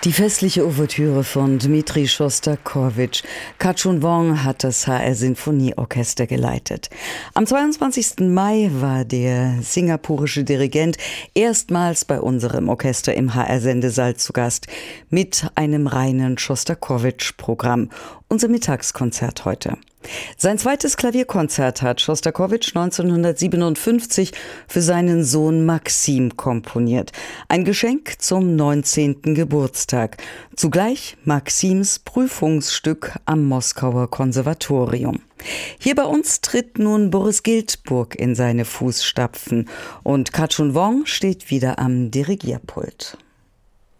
Die festliche Ouvertüre von Dmitri Schostakowitsch. Kachunwong hat das HR Sinfonieorchester geleitet. Am 22. Mai war der singapurische Dirigent erstmals bei unserem Orchester im HR-Sendesaal zu Gast mit einem reinen Schostakowitsch-Programm. Unser Mittagskonzert heute. Sein zweites Klavierkonzert hat Schostakowitsch 1957 für seinen Sohn Maxim komponiert. Ein Geschenk zum 19. Geburtstag. Zugleich Maxims Prüfungsstück am Moskauer Konservatorium. Hier bei uns tritt nun Boris Giltburg in seine Fußstapfen und Kachunwong steht wieder am Dirigierpult.